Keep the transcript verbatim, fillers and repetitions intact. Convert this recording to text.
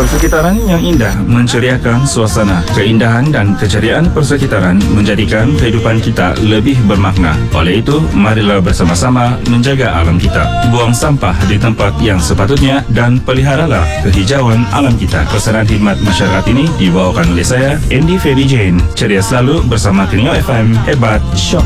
Persekitaran yang indah menceriakan suasana. Keindahan dan keceriaan persekitaran menjadikan kehidupan kita lebih bermakna. Oleh itu, marilah bersama-sama menjaga alam kita. Buang sampah di tempat yang sepatutnya dan peliharalah kehijauan alam kita. Pesanan khidmat masyarakat ini dibawakan oleh saya, Andy Ferry Jane. Ceria selalu bersama Kenyo F M. Hebat, syok.